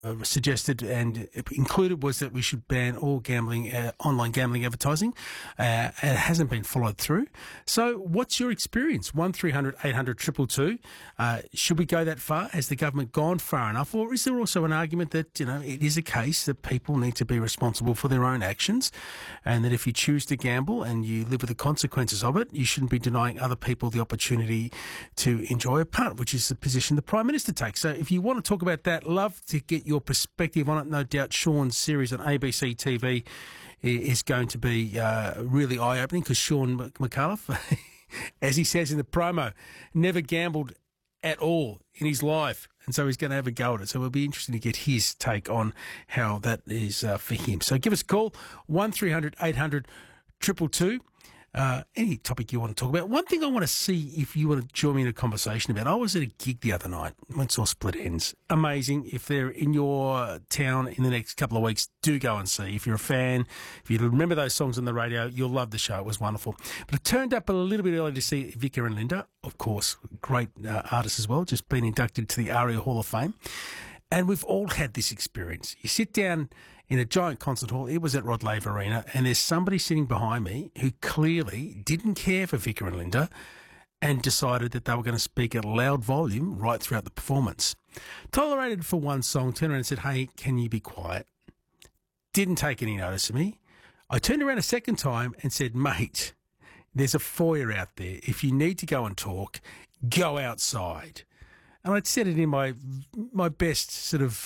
suggested and included was that we should ban all gambling, online gambling advertising. It hasn't been followed through. So what's your experience? 1300 800 222. Should we go that far? Has the government gone far enough? Or is there also an argument that, it is a case that people need to be responsible for their own actions, and that if you choose to gamble and you live with the consequences of it, you shouldn't be denying other people the opportunity to enjoy a punt, which is the position the Prime Minister takes. So if you want to talk about that, love to get your perspective on it. No doubt Sean's series on ABC TV is going to be really eye-opening, because Sean McAuliffe, as he says in the promo, never gambled at all in his life, and so he's going to have a go at it. So it'll be interesting to get his take on how that is for him. So give us a call, 1300 800 222. Any topic you want to talk about. One thing I want to see if you want to join me in a conversation about. I was at a gig the other night. Went saw Split Ends. Amazing. If they're in your town in the next couple of weeks, do go and see. If you're a fan, if you remember those songs on the radio, you'll love the show. It was wonderful. But I turned up a little bit early to see Vicar and Linda. Of course, great artists as well. Just been inducted to the ARIA Hall of Fame. And we've all had this experience. You sit down in a giant concert hall. It was at Rod Laver Arena, and there's somebody sitting behind me who clearly didn't care for Vicar and Linda and decided that they were going to speak at a loud volume right throughout the performance. Tolerated for one song, turned around and said, "Hey, can you be quiet?" Didn't take any notice of me. I turned around a second time and said, "Mate, there's a foyer out there. If you need to go and talk, go outside." And I'd said it in my best sort of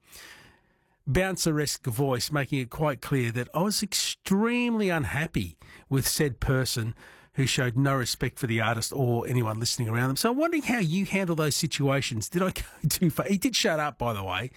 bouncer-esque voice, making it quite clear that I was extremely unhappy with said person who showed no respect for the artist or anyone listening around them. So I'm wondering how you handle those situations. Did I go too far? He did shut up, by the way,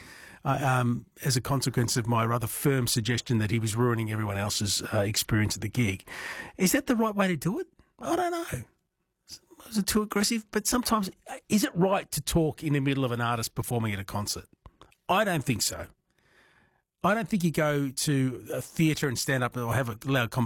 as a consequence of my rather firm suggestion that he was ruining everyone else's experience at the gig. Is that the right way to do it? I don't know. Was it too aggressive? But sometimes, is it right to talk in the middle of an artist performing at a concert? I don't think so. I don't think you go to a theatre and stand up or have a loud conversation